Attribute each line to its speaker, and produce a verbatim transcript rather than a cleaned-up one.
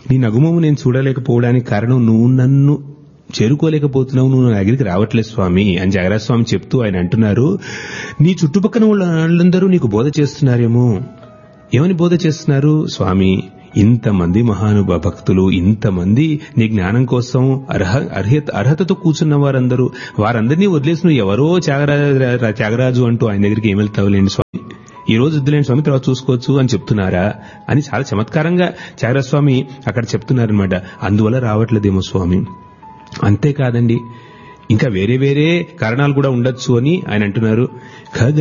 Speaker 1: నీ నగుమము నేను చూడలేకపోవడానికి కారణం నువ్వు నన్ను చేరుకోలేకపోతున్నావు, నువ్వు నా దగ్గరికి రావట్లేదు స్వామి అని త్యాగరాజ స్వామి చెప్తూ ఆయన అంటున్నారు, నీ చుట్టుపక్కల వాళ్ళందరూ నీకు బోధ చేస్తున్నారేమో. ఏమని బోధ చేస్తున్నారు? స్వామి, ఇంతమంది మహానుభావ భక్తులు, ఇంతమంది నీ జ్ఞానం కోసం అర్హ అర్హత అర్హతతో కూర్చున్న వారందరూ, వారందరినీ వదిలేసి నువ్వు ఎవరో త్యాగరాజు త్యాగరాజు అంటూ ఆయన దగ్గరికి ఏమి వెళ్తావులేండి స్వామి, ఈ రోజు వద్దులేండి స్వామి, తర్వాత చూసుకోవచ్చు అని చెప్తున్నారా అని చాలా చమత్కారంగా త్యాగరాజ స్వామి అక్కడ చెప్తున్నారనమాట. అందువల్ల రావట్లేదేమో స్వామి. అంతేకాదండి, ఇంకా వేరే వేరే కారణాలు కూడా ఉండొచ్చు అని ఆయన అంటున్నారు. ఖగ